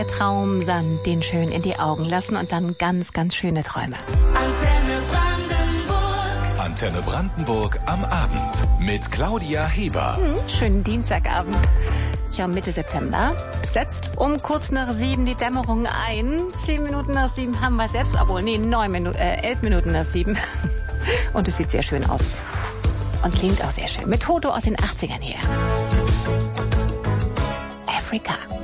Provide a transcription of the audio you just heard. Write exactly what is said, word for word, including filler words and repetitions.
der Traumsand den schön in die Augen lassen und dann ganz, ganz schöne Träume. Antenne Brandenburg. Antenne Brandenburg am Abend mit Claudia Heber. Hm, schönen Dienstagabend. Ja, Mitte September setzt um kurz nach sieben die Dämmerung ein. Zehn Minuten nach sieben haben wir es jetzt, obwohl, nee, neun Minuten, äh, elf Minuten nach sieben. Und es sieht sehr schön aus. Und klingt auch sehr schön. Mit Toto aus den achtzigern hier. Africa.